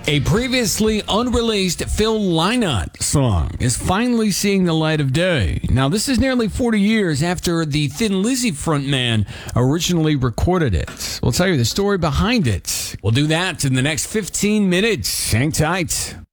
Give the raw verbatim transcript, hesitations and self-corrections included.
A previously unreleased Phil Lynott song is finally seeing the light of day. Now, this is nearly forty years after the Thin Lizzy frontman originally recorded it. We'll tell you the story behind it. We'll do that in the next fifteen minutes. Hang tight.